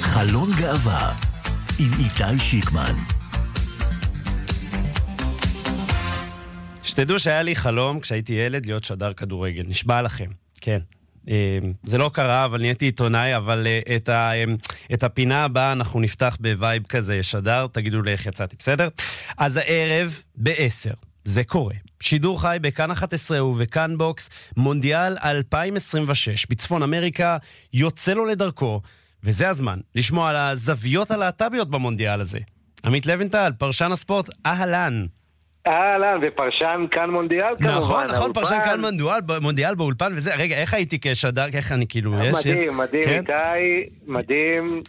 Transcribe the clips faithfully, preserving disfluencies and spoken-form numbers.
חלון גאווה עם איתי שיקמן. שתדעו שהיה לי חלום כשהייתי ילד להיות שדר כדורגל, נשבע לכם, כן. זה לא קרה, אבל נהייתי עיתונאי, אבל את, ה, את הפינה הבאה אנחנו נפתח בווייב כזה שדר, תגידו לי איך יצאתי, בסדר? אז הערב בעשר, זה קורה. שידור חי בכאן אחת עשרה ובכאן בוקס, מונדיאל אלפיים עשרים ושש, בצפון אמריקה, יוצא לו לדרכו, וזה הזמן לשמוע על הזוויות הלהט"ביות במונדיאל הזה. עמית לוינטל, פרשן הספורט, אהלן. אהלן, ופרשן כאן מונדיאל כמובן. נכון, נכון, פרשן כאן מונדיאל, מונדיאל באולפן וזה. רגע, איך הייתי כשדר, איך אני כאילו... מדהים, מדהים, איתי, מדהים,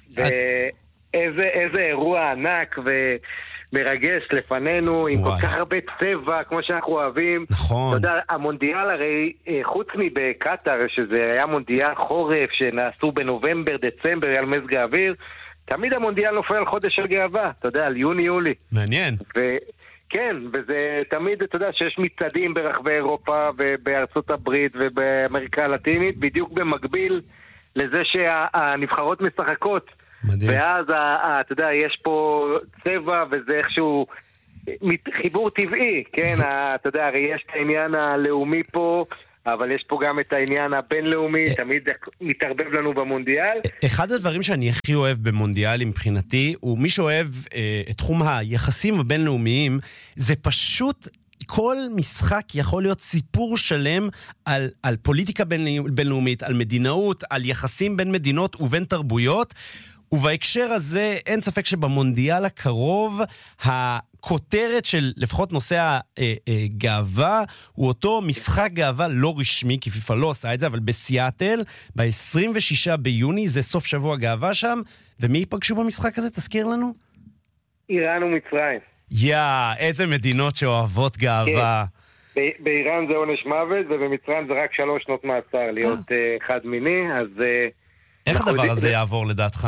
ואיזה אירוע ענק ומרגש לפנינו, עם כל כך הרבה צבע, כמו שאנחנו אוהבים. נכון. אתה יודע, המונדיאל הרי, חוץ מבקטר, שזה היה מונדיאל חורף, שנעשו בנובמבר, דצמבר, על מזג האוויר, תמיד המונדיאל נופל על חודש של גאווה, אתה יודע, על יוני-יולי. מעניין. ו... כן, וזה תמיד, אתה יודע, שיש מצעדים ברחבי אירופה ובארצות הברית ובאמריקה הלטינית, בדיוק במקביל לזה שהנבחרות משחקות. מדהים. ואז, אתה יודע, יש פה צבע וזה איכשהו חיבור טבעי, כן? אתה יודע, הרי יש את העניין הלאומי פה, אבל יש פה גם את העניין הבינלאומי, תמיד מתערבב לנו במונדיאל. אחד הדברים שאני הכי אוהב במונדיאל מבחינתי, הוא מי שאוהב אה, את תחום היחסים הבינלאומיים, זה פשוט כל משחק יכול להיות סיפור שלם על, על פוליטיקה בינלאומית, על מדינאות, על יחסים בין מדינות ובין תרבויות, ובהקשר הזה אין ספק שבמונדיאל הקרוב, הכותרת של לפחות נושא הגאווה, הוא אותו משחק גאווה לא רשמי, כי פיפה לא עושה את זה, אבל בסיאטל, ב-עשרים ושישה ביוני, זה סוף שבוע גאווה שם, ומי ייפגשו במשחק הזה? תזכיר לנו? איראן ומצרים. יא, איזה מדינות שאוהבות גאווה. באיראן זה עונש מוות, ובמצרים זה רק שלוש שנות מעצר להיות חד מיני, אז... איך הדבר הזה יעבור לדעתך?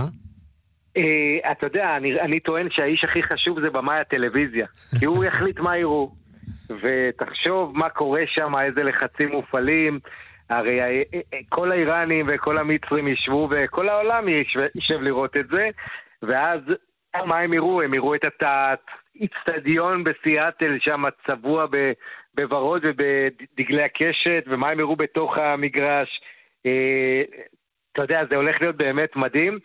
אתה יודע, אני, אני טוען שהאיש הכי חשוב זה במאי הטלוויזיה, כי הוא יחליט מה יראו, ותחשוב מה קורה שם, איזה לחצים מופעלים, הרי כל האיראנים וכל המצרים ישבו, וכל העולם יישב לראות את זה, ואז מה הם יראו? הם יראו את האצטדיון בסיאטל, שם צבוע בוורוד ובדגלי הקשת, ומה הם יראו בתוך המגרש. אתה יודע, זה הולך להיות באמת מדהים,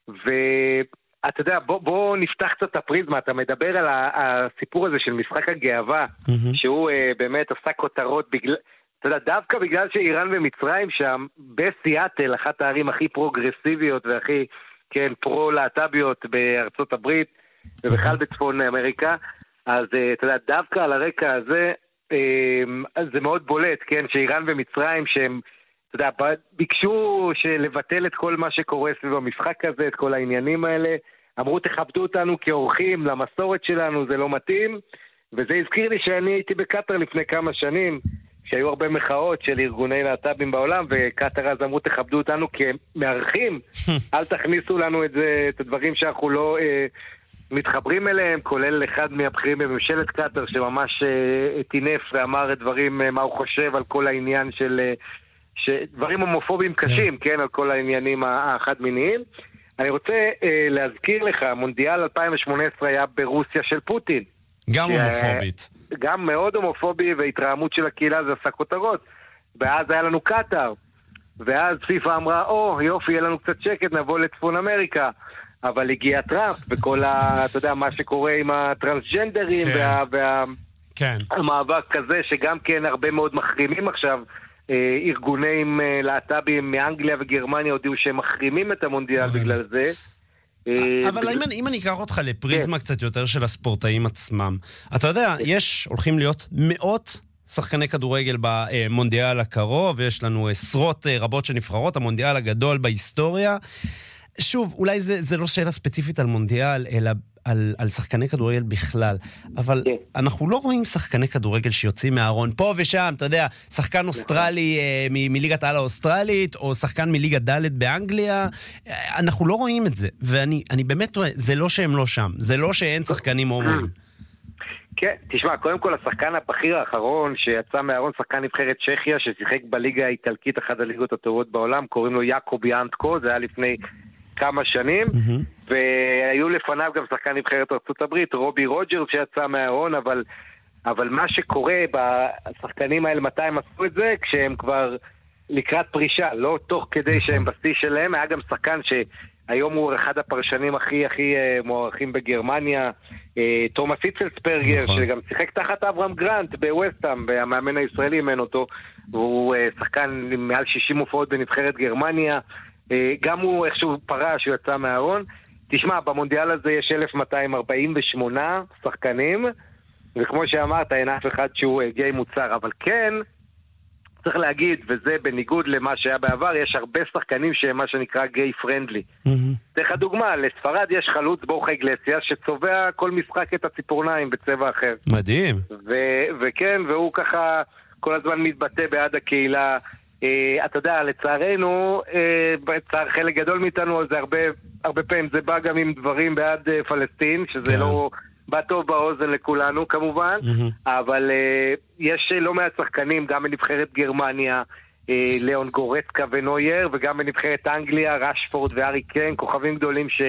ואתה יודע, בוא, בוא נפתח קצת את הפריזמה, אתה מדבר על הסיפור הזה של משחק הגאווה, mm-hmm. שהוא uh, באמת עשה כותרות, בגלל, אתה יודע, דווקא בגלל שאיראן ומצרים שם, בסיאטל, אחת הערים הכי פרוגרסיביות והכי, כן, פרו-להט"ביות בארצות הברית, ובכלל בצפון אמריקה, אז uh, אתה יודע, דווקא על הרקע הזה, uh, זה מאוד בולט, כן, שאיראן ומצרים שהם, אתה יודע, ביקשו לבטל את כל מה שקורה סביב המשחק הזה, את כל העניינים האלה, אמרו תכבדו אותנו כאורחים, למסורת שלנו זה לא מתאים, וזה הזכיר לי שאני הייתי בקטר לפני כמה שנים, שהיו הרבה מחאות של ארגוני להט"בים בעולם, וקטר אז אמרו תכבדו אותנו כמארחים, אל תכניסו לנו את זה, את הדברים שאנחנו לא אה, מתחברים אליהם, כולל אחד מהבכירים בממשלת קטר, שממש אה, תינף ואמר את דברים, אה, מה הוא חושב על כל העניין של... אה, שדברים הומופובים קשים, כן, על כל העניינים החד-מיניים. אני רוצה אה, להזכיר לך, מונדיאל אלפיים שמונה עשרה היה ברוסיה של פוטין. גם ש... הומופובית. גם מאוד הומופובי, והתרעמות של הקהילה זה עשה כותרות. ואז היה לנו קטר. ואז פיפה אמרה, או, יופי, יהיה לנו קצת שקט, נבוא לצפון אמריקה. אבל הגיע טראמפ, וכל ה... אתה יודע, מה שקורה עם הטרנסג'נדרים, כן. וה... וה... כן. המאבק כזה, שגם כן הרבה מאוד מחרימים עכשיו, ארגונים להט"בים מאנגליה וגרמניה הודיעו שהם מחרימים את המונדיאל בגלל זה. אבל אם אני אקח אותך לפריזמה קצת יותר של הספורטאים עצמם, אתה יודע, יש, הולכים להיות מאות שחקני כדורגל במונדיאל הקרוב, ויש לנו עשרות רבות שנבחרות, המונדיאל הגדול בהיסטוריה. שוב, אולי זה לא שאלה ספציפית על מונדיאל, אלא על, על שחקני כדורגל בכלל, אבל yeah. אנחנו לא רואים שחקני כדורגל שיוצאים מהארון פה ושם, אתה יודע, שחקן אוסטרלי אה, מ- מליגת העל האוסטרלית, או שחקן מליגת ד' באנגליה, אה, אנחנו לא רואים את זה, ואני אני באמת רואה, זה לא שהם לא שם, זה לא שאין שחקנים הומואים. כן, תשמע, קודם כל השחקן הבכיר האחרון שיצא מהארון, שחקן נבחרת צ'כיה, ששיחק בליגה האיטלקית, אחת הליגות הטובות בעולם, קוראים לו יעקוב יאנטקו, זה היה לפני כמה שנים, והיו לפניו גם שחקן נבחרת ארצות הברית, רובי רוג'רס שיצא מהארון, אבל, אבל מה שקורה בשחקנים האלה, מתי הם עשו את זה? כשהם כבר לקראת פרישה, לא תוך כדי שהם בשיא שלהם. היה גם שחקן שהיום הוא אחד הפרשנים הכי הכי מוערכים בגרמניה, תומאס היצלספרגר, שגם שיחק תחת אברהם גרנט בווסטהאם, והמאמן הישראלי אימן אותו, והוא שחקן עם מעל שישים הופעות בנבחרת גרמניה, גם הוא איכשהו פרש, הוא יצא מהארון. תשמע, במונדיאל הזה יש אלף מאתיים ארבעים ושמונה שחקנים, וכמו שאמרת, אין אף אחד שהוא גיי מוצר, אבל כן, צריך להגיד, וזה בניגוד למה שהיה בעבר, יש הרבה שחקנים שהם מה שנקרא גיי פרנדלי. דרך הדוגמה, לספרד יש חלוץ בורחה איגלסיה שצובע כל משחק את הציפורניים בצבע אחר. מדהים. ו- וכן, והוא ככה כל הזמן מתבטא בעד הקהילה. Uh, אתה יודע, לצערנו, uh, חלק גדול מאיתנו, זה הרבה, הרבה פעמים זה בא גם עם דברים בעד uh, פלסטין, שזה כן. לא בא טוב באוזן לכולנו כמובן, mm-hmm. אבל uh, יש לא מעט שחקנים, גם בנבחרת גרמניה, uh, ליאון גורצקה ונויר, וגם בנבחרת אנגליה, רשפורד וארי קיין, כוכבים גדולים ש...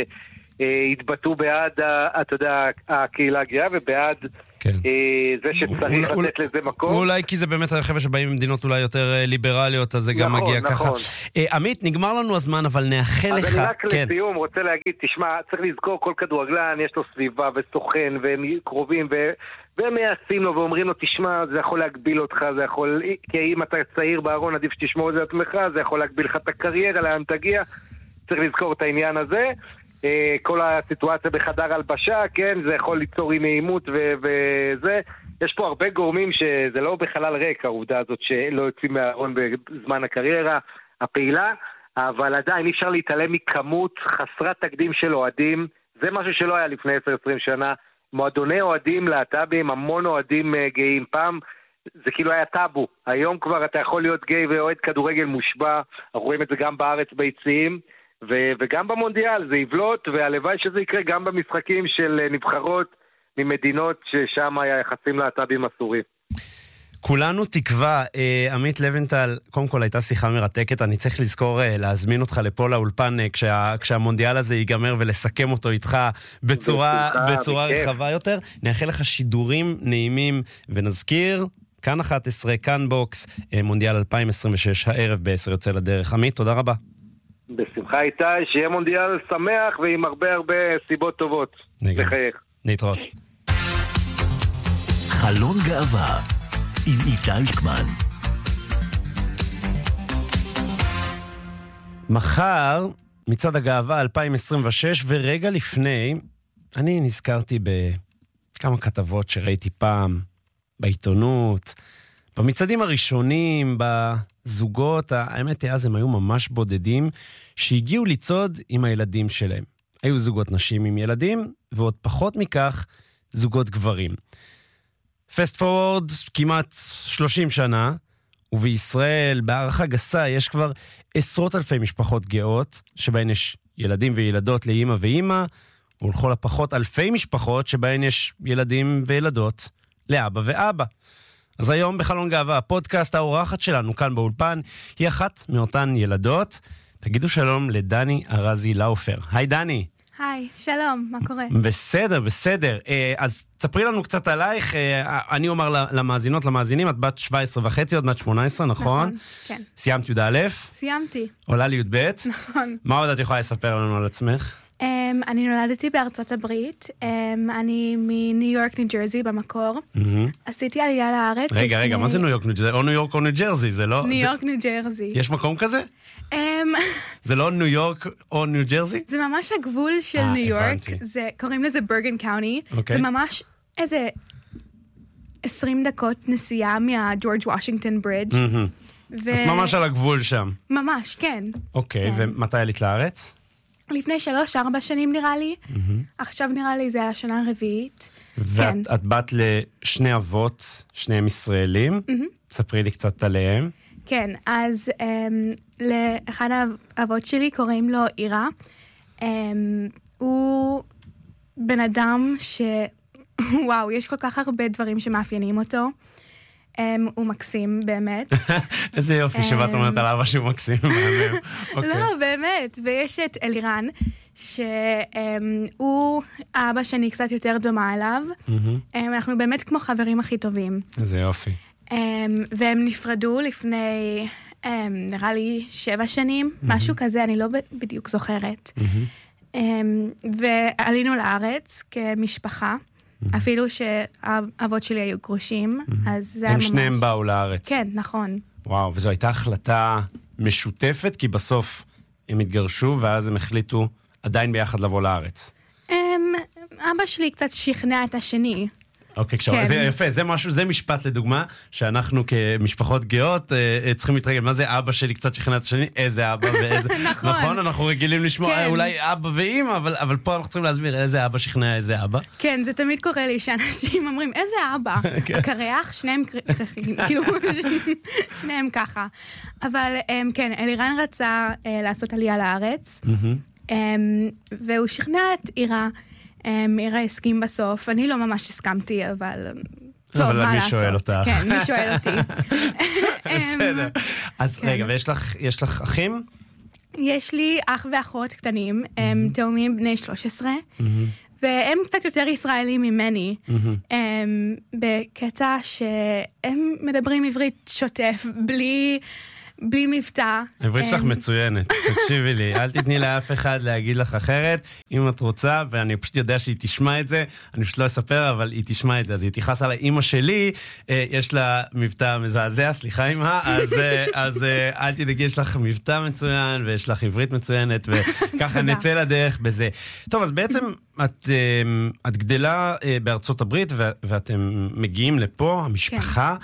התבטאו בעד, אתה יודע, הקהילה הגאה, ובעד כן. זה שצריך אול, לתת לזה מקום. אולי כי זה באמת החבר'ה שבאים ממדינות אולי יותר ליברליות, אז זה נכון, גם מגיע נכון. ככה. עמית, נגמר לנו הזמן, אבל נאחל לך... אז אני רק כן. לסיום רוצה להגיד, תשמע, צריך לזכור כל כדורגלן, יש לו סביבה וסוכן, והם קרובים, ו... והם מייעצים לו ואומרים לו, תשמע, זה יכול להגביל אותך, זה יכול... כי אם אתה צעיר בארון, עדיף שתשמור את זה עצמך, זה יכול להגביל לך את הקריירה, לאן תגיע. צריך לזכור את העניין הזה. כל הסיטואציה בחדר הלבשה, כן, זה יכול ליצור אי נעימות ו- וזה. יש פה הרבה גורמים שזה לא בחלל ריק, העובדה הזאת שלא יוצאים מהארון בזמן הקריירה הפעילה, אבל עדיין אי אפשר להתעלם מכמות חסרת תקדים של אוהדים. זה משהו שלא היה לפני עשר עשרים שנה. מועדוני אוהדים להט"בים, המון אוהדים גאים. פעם זה כאילו היה טאבו. היום כבר אתה יכול להיות גיי ואוהד כדורגל מושבע. אנחנו רואים את זה גם בארץ ביציעים. ו- וגם במונדיאל זה יבלוט, והלוואי שזה יקרה גם במשחקים של נבחרות ממדינות ששם היה יחסים להט"בים אסורים. כולנו תקווה. עמית לבנטל, קודם כל הייתה שיחה מרתקת, אני צריך לזכור להזמין אותך לפה לאולפן כשה, כשהמונדיאל הזה ייגמר ולסכם אותו איתך בצורה, בצורה רחבה יותר. נאחל לך שידורים נעימים, ונזכיר, כאן אחת עשרה, כאן בוקס, מונדיאל אלפיים עשרים ושש, הערב בעשר יוצא לדרך. עמית, תודה רבה. בשמחה איתי, שיהיה מונדיאל שמח ועם הרבה הרבה סיבות טובות. לחייך. להתראות. חלון גאווה עם איתי שקמן. מחר, מצעד הגאווה אלפיים עשרים ושש, ורגע לפני, אני נזכרתי בכמה כתבות שראיתי פעם בעיתונות, במצעדים הראשונים, בזוגות, האמת היא, אז הם היו ממש בודדים, שהגיעו לצעוד עם הילדים שלהם. היו זוגות נשים עם ילדים, ועוד פחות מכך, זוגות גברים. פסט פורוורד, כמעט שלושים שנה, ובישראל, בערכה גסה, יש כבר עשרות אלפי משפחות גאות, שבהן יש ילדים וילדות לאמא ואמא, ולכל הפחות אלפי משפחות, שבהן יש ילדים וילדות לאבא ואבא. אז היום בחלון גאווה, הפודקאסט, האורחת שלנו כאן באולפן, היא אחת מאותן ילדות. תגידו שלום לדני ארזי לאופר. היי דני. היי, שלום, מה קורה? בסדר, בסדר. אז תספרי לנו קצת עלייך. אני אומר למאזינות, למאזינים, את בת שבע עשרה וחצי, עוד בת שמונה עשרה, נכון? נכון, כן. סיימת י' א'? סיימתי. עולה לי י' ב'? נכון. מה עוד את יכולה לספר לנו על עצמך? Um, אני נולדתי בארצות הברית, um, אני מניו יורק, ניו ג'רזי במקור. Mm-hmm. עשיתי עלייה לארץ. רגע, לפני... רגע, מה זה ניו יורק, ניו ג'רזי? או ניו יורק או ניו ג'רזי, זה לא... ניו זה... יורק, ניו ג'רזי. יש מקום כזה? Um... זה לא ניו יורק או ניו ג'רזי? זה ממש הגבול של 아, ניו יורק, זה, קוראים לזה ברגן קאוני, okay. זה ממש איזה עשרים דקות נסיעה מהג'ורג' וושינגטון ברידג'. Mm-hmm. ו... אז ממש על הגבול שם. ממש, כן. אוקיי, okay, כן. ומתי עלית לארץ? לפני שלוש, ארבע שנים נראה לי. Mm-hmm. עכשיו נראה לי זה השנה הרביעית. ואת כן. את בת לשני אבות, שניהם ישראלים. Mm-hmm. ספרי לי קצת עליהם. כן, אז um, לאחד האבות שלי קוראים לו אירה. Um, הוא בן אדם ש... וואו, יש כל כך הרבה דברים שמאפיינים אותו. הוא מקסים, באמת. איזה יופי שבאת אומרת על אבא שהוא מקסים. לא, באמת. ויש את אלירן, שהוא האבא שאני קצת יותר דומה אליו. אנחנו באמת כמו חברים הכי טובים. איזה יופי. והם נפרדו לפני, נראה לי, שבע שנים, משהו כזה, אני לא בדיוק זוכרת. ועלינו לארץ כמשפחה. אפילו שהאבות שלי היו גרושים, אז זה היה ממש... הם שניהם באו לארץ. כן, נכון. וואו, וזו הייתה החלטה משותפת, כי בסוף הם התגרשו, ואז הם החליטו עדיין ביחד לבוא לארץ. אבא שלי קצת שכנע את השני. אוקיי, זה יפה, זה משהו, זה משפט לדוגמה, שאנחנו כמשפחות גאות צריכים להתרגל. מה זה אבא שלי קצת שכנע את השני? איזה אבא ואיזה... נכון. נכון, אנחנו רגילים לשמוע אולי אבא ואמא, אבל פה אנחנו צריכים להסביר איזה אבא שכנע איזה אבא. כן, זה תמיד קורה לי שאנשים אומרים, איזה אבא? הקרח, שניהם כאילו, שניהם ככה. אבל כן, אלירן רצה לעשות עלייה לארץ, והוא שכנע את אירה, מירה הסכים בסוף, אני לא ממש הסכמתי, אבל טוב, מה לעשות? אבל מי שואל אותך? כן, מי שואל אותי. בסדר. אז רגע, ויש לך אחים? יש לי אח ואחות קטנים, הם תאומים בני שלוש עשרה, והם קצת יותר ישראלים ממני, בקטע שהם מדברים עברית שוטף, בלי... בלי מבטא. העברית שלך מצוינת, תקשיבי לי, אל תתני לאף אחד להגיד לך אחרת, אם את רוצה, ואני פשוט יודע שהיא תשמע את זה, אני פשוט לא אספר, אבל היא תשמע את זה, אז היא תיחס על האמא שלי, יש לה מבטא מזעזע, סליחה אמא, אז אל תדאגי, יש לך מבטא מצוין, ויש לך עברית מצוינת, וככה נצא לדרך בזה. טוב, אז בעצם את גדלה בארצות הברית, ואתם מגיעים לפה, המשפחה,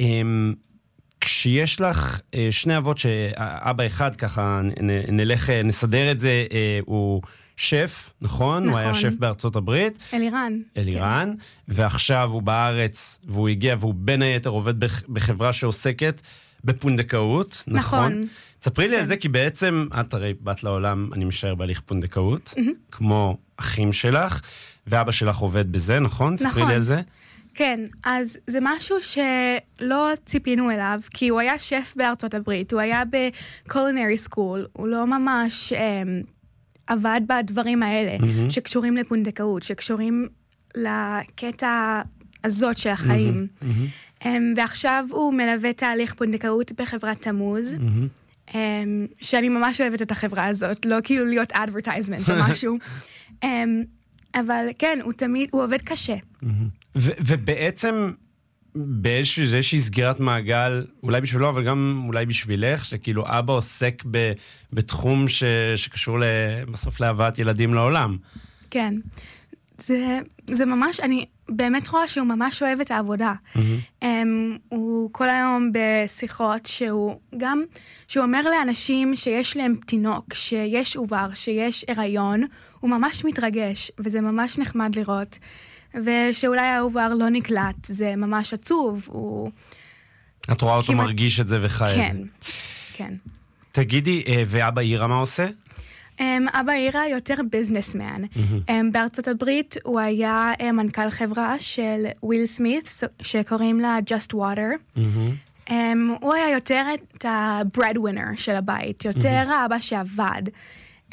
כשיש לך שני אבות שאבא אחד, ככה נלך, נסדר את זה, הוא שף, נכון? נכון. הוא היה שף בארצות הברית. אלירן. אלירן, כן. ועכשיו הוא בארץ, והוא הגיע, והוא בין היתר עובד בחברה שעוסקת בפונדקאות, נכון? נכון. תספרי לי כן. על זה, כי בעצם את הרי בת לעולם, אני משער בהליך פונדקאות, mm-hmm. כמו אחים שלך, ואבא שלך עובד בזה, נכון? נכון. תספרי לי על זה. כן, אז זה משהו שלא ציפינו אליו, כי הוא היה שף בארצות הברית, הוא היה בקולינרי סקול, הוא לא ממש um, עבד בדברים האלה, mm-hmm. שקשורים לפונדקאות, שקשורים לקטע הזאת של החיים. Mm-hmm. Mm-hmm. Um, ועכשיו הוא מלווה תהליך פונדקאות בחברת תמוז, mm-hmm. um, שאני ממש אוהבת את החברה הזאת, לא כאילו להיות advertisement או משהו. um, אבל כן, הוא תמיד, הוא עובד קשה. ו- ובעצם, באיזושהי סגירת מעגל, אולי בשבילו, אבל גם אולי בשבילך, שכאילו אבא עוסק ב- בתחום ש- שקשור בסוף להבאת ילדים לעולם. כן. זה, זה ממש, אני באמת רואה שהוא ממש אוהב את העבודה. Mm-hmm. Um, הוא כל היום בשיחות שהוא גם, שהוא אומר לאנשים שיש להם תינוק, שיש עובר, שיש הריון, הוא ממש מתרגש, וזה ממש נחמד לראות. ושאולי העובר לא נקלט, זה ממש עצוב. הוא... את רואה אותו כמעט... מרגיש את זה וחי. כן, כן. תגידי, ואבא אירה מה עושה? Um, אבא אירה יותר ביזנסמן. Mm-hmm. Um, בארצות הברית הוא היה um, מנכ"ל חברה של וויל סמית, שקוראים לה Just Water. Mm-hmm. Um, הוא היה יותר את ה-breadwinner של הבית, יותר mm-hmm. האבא שעבד. Um,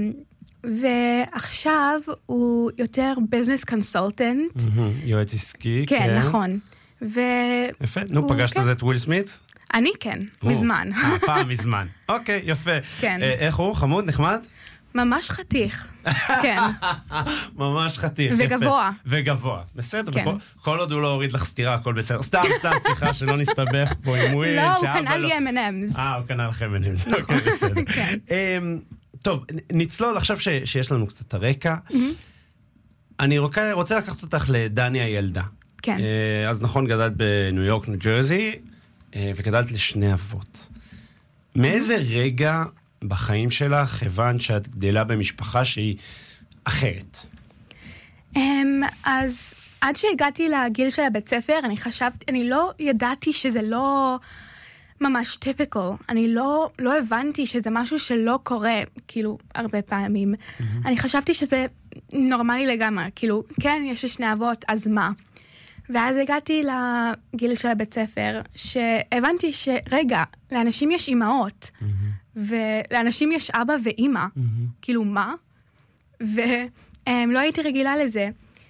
ועכשיו הוא יותר ביזנס קונסולטנט. Mm-hmm. יועץ עסקי, כן. כן, נכון. ו... יפה, נו, פגשת כן. את וויל סמית? אני כן, או. מזמן. אה, פעם מזמן. אוקיי, יפה. כן. אה, איך הוא? חמוד? נחמד? ממש חתיך, כן. ממש חתיך, וגבוה. יפה. וגבוה, בסדר. כן. וכל, כל עוד הוא לא הוריד לך סתירה, הכל בסדר. סתם, סתם, סליחה, שלא נסתבך פה עם וויל. לא, הוא קנה לי אם אנד אמס. אה, הוא קנה לך אם אנד אמס. אוקיי, בסדר. כן. טוב, נצלול עכשיו ש, שיש לנו קצת הרקע. Mm-hmm. אני רוצה, רוצה לקחת אותך לדני הילדה. כן. אז נכון, גדלת בניו יורק, ניו ג'רזי, וגדלת לשני אבות. מאיזה רגע בחיים שלך הבנת שאת גדלה במשפחה שהיא אחרת? אז עד שהגעתי לגיל של הבית ספר, אני חשבתי, אני לא ידעתי שזה לא ממש טיפיקל. אני לא, לא הבנתי שזה משהו שלא קורה, כאילו, הרבה פעמים. אני חשבתי שזה נורמלי לגמרי. כאילו, כן, יש לי שני אבות, אז מה? ואז הגעתי לגיל של הבית ספר, שהבנתי שרגע, לאנשים יש אימהות, ולאנשים יש אבא ואימא, כאילו מה? ולא הייתי רגילה לזה.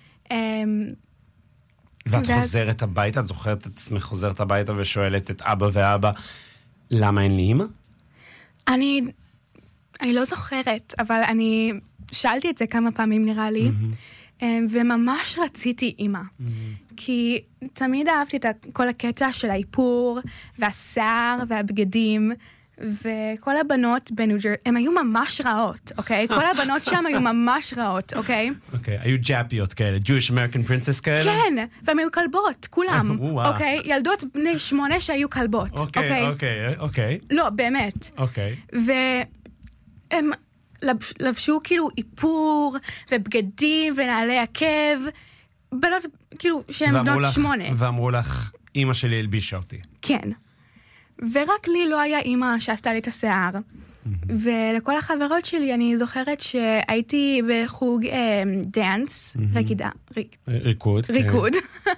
ואת חוזרת הביתה, את זוכרת את עצמך חוזרת הביתה ושואלת את אבא ואבא, למה אין לי אימא? אני, אני לא זוכרת, אבל אני שאלתי את זה כמה פעמים נראה לי, וממש רציתי אימא. כי תמיד אהבתי את כל הקטע של האיפור, והשיער, והבגדים, וכל הבנות בניו ג'רזי, הן היו ממש רעות, אוקיי? כל הבנות שם היו ממש רעות, אוקיי? אוקיי, היו ג'אפיות כאלה, Jewish American Princess כאלה? כן, והן היו כלבות, כולם, אוקיי? ילדות בני שמונה שהיו כלבות, אוקיי? אוקיי, אוקיי. לא, באמת. אוקיי. והם לבשו כאילו איפור, ובגדים, ונעלי עקב, בנות, כאילו, שהן בנות שמונה. ואמרו לך, אמא שלי הלבישה אותי. כן. ורק לי לא היה אימא שעשתה לי את השיער. ולכל החברות שלי אני זוכרת שהייתי בחוג דאנס, רקידה, ריקוד. ריקוד.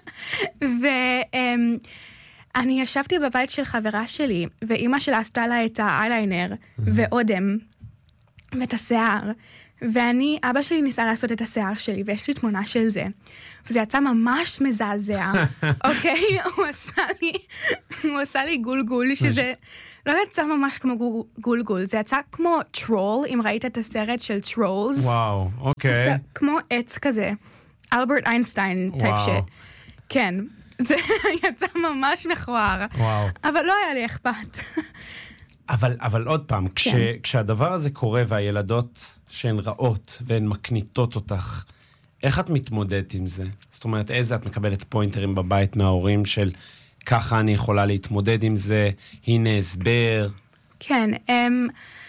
ואני ישבתי בבית של חברה שלי, ואימא שלה עשתה לה את האייליינר, ואודם, ואת השיער. ואני, אבא שלי ניסה לעשות את השיער שלי, ויש לי תמונה של זה. וזה יצא ממש מזעזע, אוקיי? הוא עשה לי, הוא עשה לי גולגול, שזה לא יצא ממש כמו גולגול, זה יצא כמו טרול, אם ראית את הסרט של טרולס. וואו, אוקיי. זה כמו עץ כזה, אלברט איינשטיין טייפ שיט. כן, זה יצא ממש מכוער. וואו. אבל לא היה לי אכפת. אבל, אבל עוד פעם, כש, כן. כשהדבר הזה קורה והילדות שהן רעות והן מקניטות אותך, איך את מתמודדת עם זה? זאת אומרת, איזה את מקבלת פוינטרים בבית מההורים של ככה אני יכולה להתמודד עם זה, הנה הסבר? כן, הם,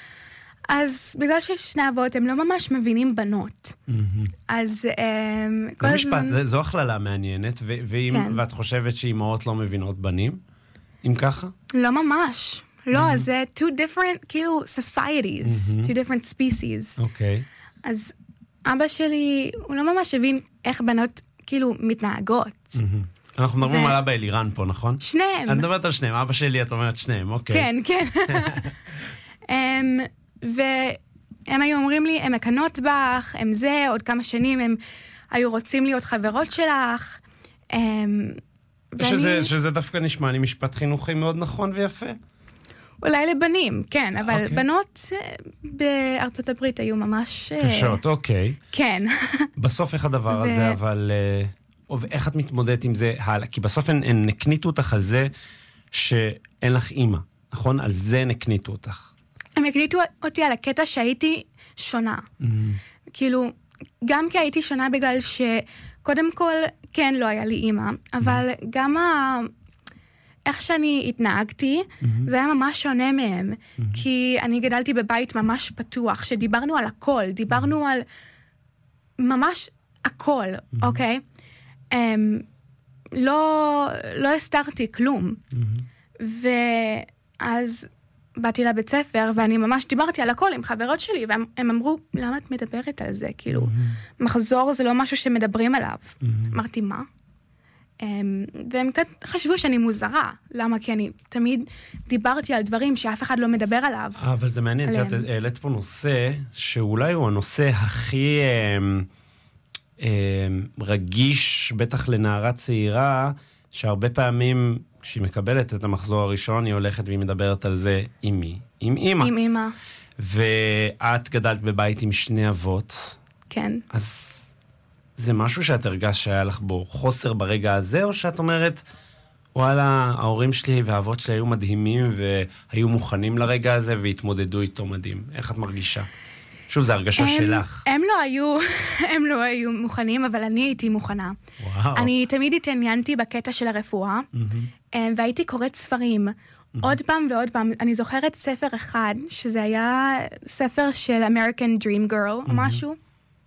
אז בגלל ששני אבות הם לא ממש מבינים בנות. Mm-hmm. אז הם, כל הזמן... משפט, זה, זו הכללה מעניינת, ו- ואם, כן. ואת חושבת שאימהות לא מבינות בנים? אם ככה? לא ממש. לא, mm-hmm. זה two different, כאילו, societies, mm-hmm. two different species. אוקיי. Okay. אז אבא שלי, הוא לא ממש הבין איך בנות, כאילו, מתנהגות. Mm-hmm. אנחנו מדברים ו... על אבא אלירן פה, נכון? שניהם. אני מדברת על שניהם, אבא שלי, את אומרת שניהם, אוקיי. כן, כן. הם, והם היו אומרים לי, הם מקנות בך, הם זה, עוד כמה שנים הם היו רוצים להיות חברות שלך. הם, שזה, ואני... שזה דווקא נשמע לי משפט חינוכי מאוד נכון ויפה. אולי לבנים, כן, אבל okay. בנות בארצות הברית היו ממש... קשות, אוקיי. Okay. כן. בסוף איך הדבר ו... הזה, אבל... איך את מתמודדת עם זה הלאה? כי בסוף הן, הן נקניתו אותך על זה שאין לך אימא, נכון? על זה נקניתו אותך. הם הקניתו אותי על הקטע שהייתי שונה. Mm-hmm. כאילו, גם כי הייתי שונה בגלל שקודם כל, כן, לא היה לי אימא, אבל mm-hmm. גם ה... איך שאני התנהגתי, mm-hmm. זה היה ממש שונה מהם. Mm-hmm. כי אני גדלתי בבית ממש פתוח, שדיברנו על הכל, דיברנו mm-hmm. על ממש הכל, mm-hmm. אוקיי? Um, לא, לא הסתרתי כלום. Mm-hmm. ואז באתי לבית ספר, ואני ממש דיברתי על הכל עם חברות שלי, והם הם אמרו, למה את מדברת על זה? כאילו, mm-hmm. מחזור זה לא משהו שמדברים עליו. Mm-hmm. אמרתי, מה? Um, והם קצת חשבו שאני מוזרה. למה? כי אני תמיד דיברתי על דברים שאף אחד לא מדבר עליו. אבל זה מעניין, שאת העלית פה נושא, שאולי הוא הנושא הכי um, um, רגיש, בטח לנערה צעירה, שהרבה פעמים, כשהיא מקבלת את המחזור הראשון, היא הולכת והיא מדברת על זה עם מי? עם אמא. עם אמא. ואת גדלת בבית עם שני אבות. כן. אז... זה משהו שאת הרגש שהיה לך בו חוסר ברגע הזה, או שאת אומרת, וואלה, ההורים שלי והאבות שלי היו מדהימים, והיו מוכנים לרגע הזה, והתמודדו איתו מדהים. איך את מרגישה? שוב, זו הרגשה הם, שלך. הם לא היו, הם לא היו מוכנים, אבל אני הייתי מוכנה. וואו. אני תמיד התעניינתי בקטע של הרפואה, mm-hmm. והייתי קוראת ספרים. Mm-hmm. עוד פעם ועוד פעם, אני זוכרת ספר אחד, שזה היה ספר של American Dream Girl, mm-hmm. או משהו.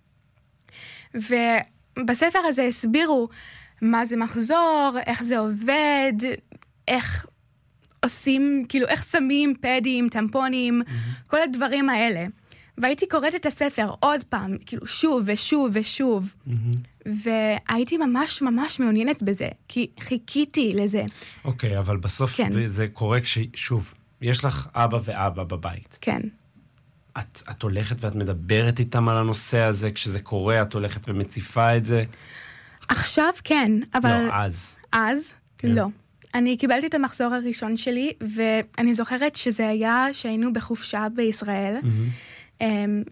ובספר הזה הסבירו מה זה מחזור, איך זה עובד, איך עושים, כאילו, איך שמים פדים, טמפונים, mm-hmm. כל הדברים האלה. והייתי קוראת את הספר עוד פעם, כאילו שוב ושוב ושוב. והייתי ממש ממש מעוניינת בזה, כי חיכיתי לזה. אוקיי, אבל בסוף כן. זה קורה כששוב, יש לך אבא ואבא בבית. כן. את, את הולכת ואת מדברת איתם על הנושא הזה, כשזה קורה, את הולכת ומציפה את זה? עכשיו כן, אבל... לא, אז. אז? כן. לא. אני קיבלתי את המחזור הראשון שלי, ואני זוכרת שזה היה שהיינו בחופשה בישראל, Mm-hmm.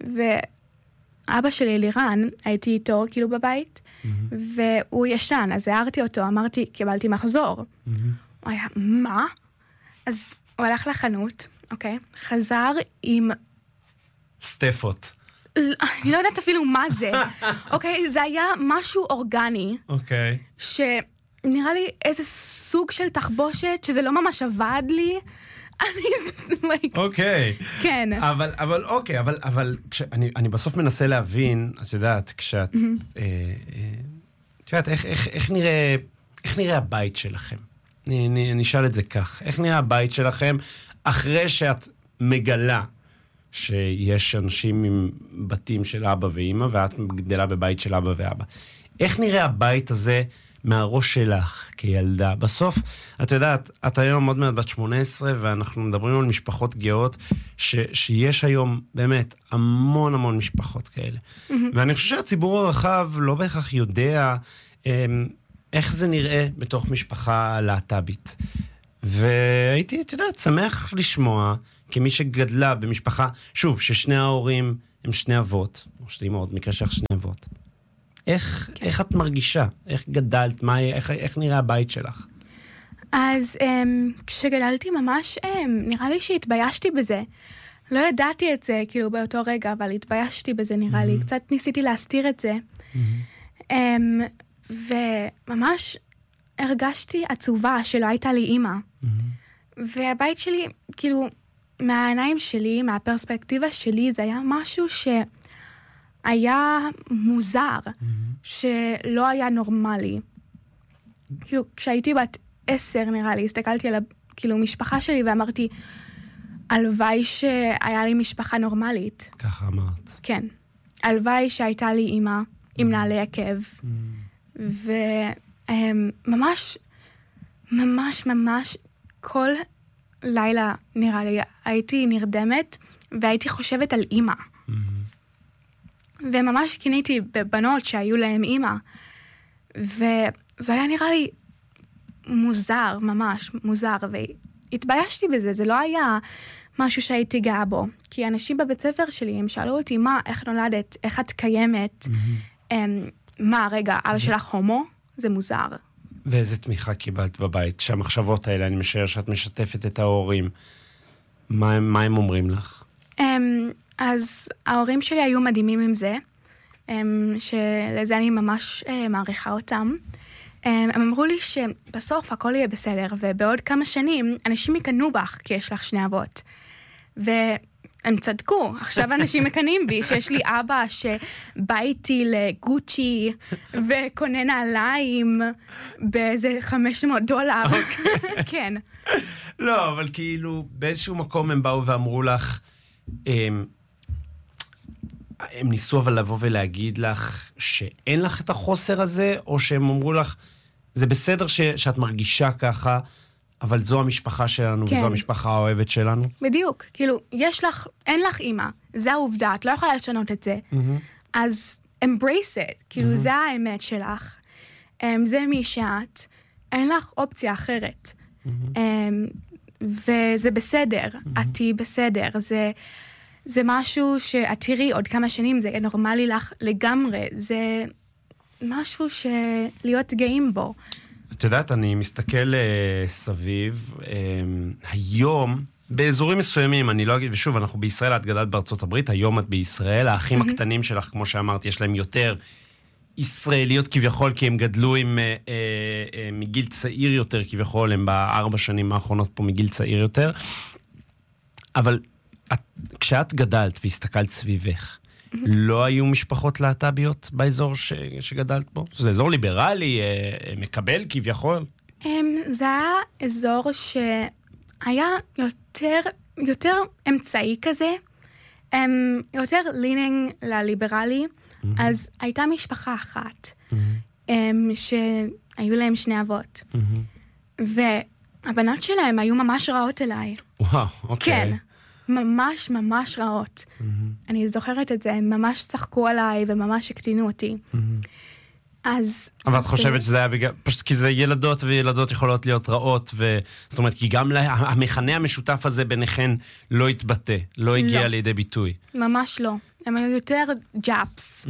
ואבא שלי, לירן, הייתי איתו כאילו בבית, Mm-hmm. והוא ישן, אז הערתי אותו, אמרתי, קיבלתי מחזור. Mm-hmm. הוא היה, מה? אז הוא הלך לחנות, אוקיי? חזר עם... סטפות. אני לא יודעת אפילו מה זה. אוקיי? זה היה משהו אורגני, אוקיי. שנראה לי איזה סוג של תחבושת, שזה לא ממש עבד לי. אני... אוקיי. כן. אבל, אבל, אוקיי, אבל, אבל, כשאני, אני בסוף מנסה להבין, את יודעת, כשאת, אה, אה, את יודעת, איך, איך, איך נראה, איך נראה הבית שלכם? אני, אני, אני אשאל את זה כך. איך נראה הבית שלכם אחרי שאת מגלה שיש אנשים עם בתים של אבא ואמא, ואת גדלה בבית של אבא ואבא? איך נראה הבית הזה מהראש שלך כילדה? בסוף, את יודעת, את היום עוד מעט בת שמונה עשרה, ואנחנו מדברים על משפחות גאות, ש, שיש היום באמת המון המון משפחות כאלה. Mm-hmm. ואני חושב שהציבור הרחב לא בהכרח יודע אמ, איך זה נראה בתוך משפחה להט"בית. והייתי, את יודעת, שמח לשמוע, כמי שגדלה במשפחה, שוב, ששני ההורים הם שני אבות, או שתי אמהות, מקרה שלך שני אבות. איך, כן. איך את מרגישה? איך גדלת? מה, איך, איך נראה הבית שלך? אז um, כשגדלתי ממש, um, נראה לי שהתביישתי בזה. לא ידעתי את זה, כאילו, באותו רגע, אבל התביישתי בזה, נראה mm-hmm. לי. קצת ניסיתי להסתיר את זה. Mm-hmm. Um, וממש הרגשתי עצובה שלא הייתה לי אימא. Mm-hmm. והבית שלי, כאילו, מהעיניים שלי, מהפרספקטיבה שלי, זה היה משהו שהיה מוזר, mm-hmm. שלא היה נורמלי. כאילו, כשהייתי בת עשר, נראה לי, הסתכלתי על, כאילו, משפחה שלי ואמרתי, הלוואי שהיה לי משפחה נורמלית. ככה אמרת. כן. הלוואי שהייתה לי אימא, עם נעלי עקב. Mm-hmm. וממש, ממש, ממש, כל לילה, נראה לי, הייתי נרדמת, והייתי חושבת על אימא. Mm-hmm. וממש קיניתי בבנות שהיו להם אימא. וזה היה נראה לי מוזר, ממש מוזר, והתביישתי בזה, זה לא היה משהו שהייתי גאה בו. כי אנשים בבית ספר שלי, הם שאלו אותי, מה, איך נולדת, איך את קיימת, mm-hmm. מה, רגע, אבא שלך הומו? זה מוזר. ואיזה תמיכה קיבלת בבית? כשהמחשבות האלה, אני משער שאת משתפת את ההורים. מה, מה הם אומרים לך? אז ההורים שלי היו מדהימים עם זה, שלזה אני ממש מעריכה אותם. הם אמרו לי שבסוף הכל יהיה בסדר, ובעוד כמה שנים אנשים יקנו בך, כי יש לך שני אבות. והם צדקו, עכשיו אנשים מקנים בי, שיש לי אבא שבא איתי לגוצ'י, וקונה נעליים באיזה חמש מאות דולר. כן. לא, אבל כאילו, באיזשהו מקום הם באו ואמרו לך, הם, הם ניסו אבל לבוא ולהגיד לך שאין לך את החוסר הזה, או שהם אמרו לך, זה בסדר ש, שאת מרגישה ככה, אבל זו המשפחה שלנו, כן. וזו המשפחה האוהבת שלנו? בדיוק, כאילו, יש לך, אין לך אימא, זה העובדה, את לא יכולה לשנות את זה. Mm-hmm. אז embrace it, כאילו, mm-hmm. זה האמת שלך. Um, זה מי שאת, אין לך אופציה אחרת. Mm-hmm. Um, וזה בסדר, mm-hmm. את תהי בסדר, זה, זה משהו שאת תראי עוד כמה שנים, זה נורמלי לך לגמרי, זה משהו שלהיות גאים בו. את יודעת, אני מסתכל uh, סביב, um, היום, באזורים מסוימים, אני לא אגיד, ושוב, אנחנו בישראל, את גדלת בארצות הברית, היום את בישראל, האחים mm-hmm. הקטנים שלך, כמו שאמרת, יש להם יותר ישראליות כביכול, כי הם גדלו עם, uh, uh, uh, מגיל צעיר יותר כביכול, הם בארבע שנים האחרונות פה מגיל צעיר יותר, אבל את, כשאת גדלת והסתכלת סביבך, mm-hmm. לא היו משפחות להט"ביות באזור ש, שגדלת בו? זה אזור ליברלי, uh, מקבל כביכול? Um, זה היה אזור שהיה יותר, יותר אמצעי כזה, הם יותר leaning לליברלי, אז הייתה משפחה אחת, שהיו להם שני אבות. והבנות שלהם היו ממש רעות אליי. וואו, אוקיי. כן, ממש ממש רעות. אני זוכרת את זה, הם ממש צחקו עליי וממש הקטינו אותי. אז... אבל את חושבת שזה היה בגלל... פשוט כי זה ילדות וילדות יכולות להיות רעות, זאת אומרת, כי גם המכנה המשותף הזה ביניכן לא התבטא, לא הגיע לידי ביטוי. ממש לא. הם היו יותר ג'אפס.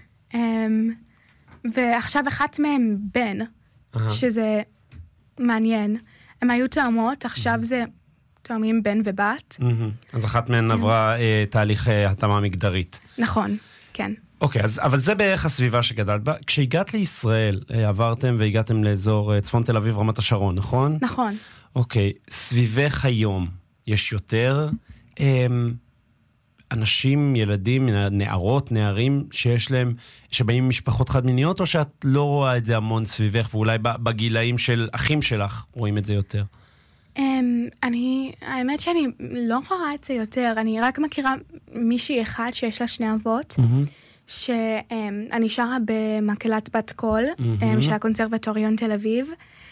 ועכשיו אחת מהם בן, שזה מעניין. הם היו תאומות, עכשיו זה תאומים בן ובת. אז אחת מהן עברה תהליך התאמה מגדרית. נכון, כן. אוקיי, אז, אבל זה בערך הסביבה שגדלת בה. כשהגעת לישראל, עברתם והגעתם לאזור צפון תל אביב, רמת השרון, נכון? נכון. אוקיי, סביבך היום יש יותר אמ, אנשים, ילדים, נערות, נערים, שיש להם, שבאים ממשפחות חד-מיניות, או שאת לא רואה את זה המון סביבך, ואולי בגילאים של אחים שלך רואים את זה יותר? Um, אני, האמת שאני לא רואה את זה יותר, אני רק מכירה מישהי אחד שיש לה שני אבות, mm-hmm. שאני שרה במקהלת בת קול, mm-hmm. של הקונסרבטוריון תל אביב,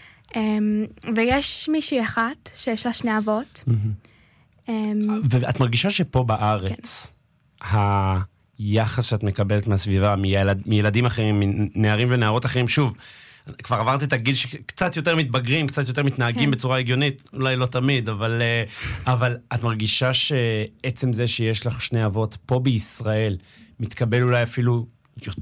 ויש מישהי אחת שיש לה שני אבות. Mm-hmm. ואת מרגישה שפה בארץ, כן. היחס שאת מקבלת מהסביבה, מילד, מילדים אחרים, מנערים ונערות אחרים, שוב, כבר עברת את הגיל שקצת יותר מתבגרים, קצת יותר מתנהגים כן. בצורה הגיונית, אולי לא תמיד, אבל, אבל את מרגישה שעצם זה שיש לך שני אבות פה בישראל, מתקבל אולי אפילו